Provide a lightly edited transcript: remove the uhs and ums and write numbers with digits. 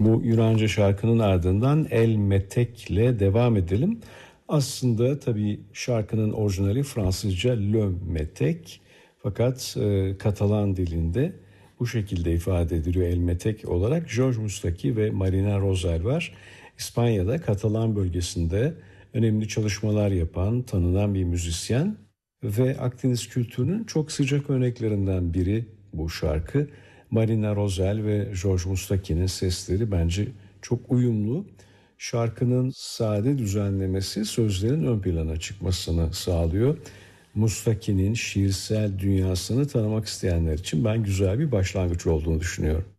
Bu Yunanca şarkının ardından El Metek'le devam edelim. Aslında tabii şarkının orijinali Fransızca Le Metek, fakat Katalan dilinde bu şekilde ifade ediliyor El Metek olarak. George Mustaki ve Marina Rosel var. İspanya'da Katalan bölgesinde önemli çalışmalar yapan, tanınan bir müzisyen ve Akdeniz kültürünün çok sıcak örneklerinden biri bu şarkı. Marina Rosel ve George Mustaki'nin sesleri bence çok uyumlu. Şarkının sade düzenlemesi sözlerin ön plana çıkmasını sağlıyor. Mustaki'nin şiirsel dünyasını tanımak isteyenler için ben güzel bir başlangıç olduğunu düşünüyorum.